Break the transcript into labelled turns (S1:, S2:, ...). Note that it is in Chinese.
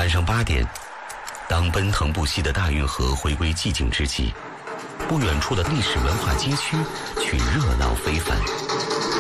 S1: 晚上8点，当奔腾不息的大运河回归寂静之际，不远处的历史文化街区却热闹非凡。